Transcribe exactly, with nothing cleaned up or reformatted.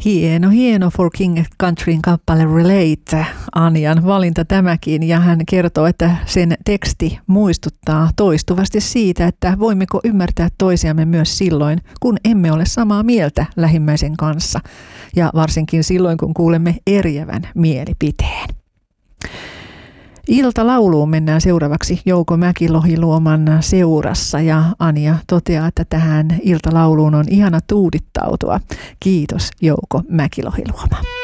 Hieno, hieno For King Countryn kappale Relate, Anjan valinta tämäkin, ja hän kertoo, että sen teksti muistuttaa toistuvasti siitä, että voimmeko ymmärtää toisiamme myös silloin, kun emme ole samaa mieltä lähimmäisen kanssa, ja varsinkin silloin, kun kuulemme eriävän mielipiteen. Iltalauluun mennään seuraavaksi Jouko Mäkilohi-Luoman seurassa, ja Anja toteaa, että tähän iltalauluun on ihana tuudittautua. Kiitos Jouko Mäkilohi-Luoma.